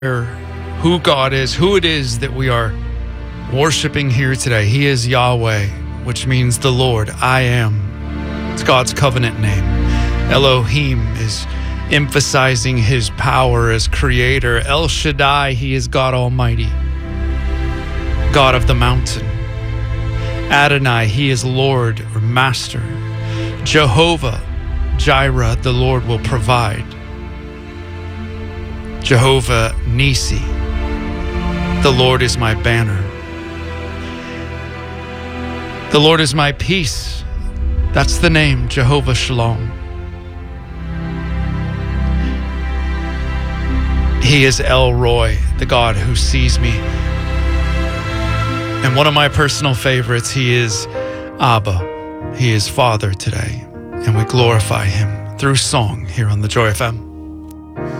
who God is, who it is that we are worshiping here today. He is Yahweh, which means the Lord. I am. It's God's covenant name. Elohim is emphasizing his power as creator. El Shaddai, he is God Almighty, God of the mountain. Adonai, he is Lord or Master. Jehovah Jireh, the Lord will provide. Jehovah Nisi, the Lord is my banner. The Lord is my peace. That's the name, Jehovah Shalom. He is El Roy, the God who sees me. And one of my personal favorites, he is Abba. He is Father today. And we glorify him through song here on the Joy FM.